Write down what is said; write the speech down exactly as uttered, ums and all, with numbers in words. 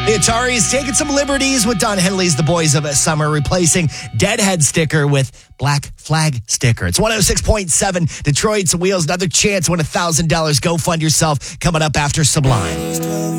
The Ataris taking some liberties with Don Henley's The Boys of Summer, replacing Deadhead sticker with Black Flag sticker. It's one oh six point seven Detroit's Wheels. Another chance to win one thousand dollars. Go fund yourself coming up after Sublime.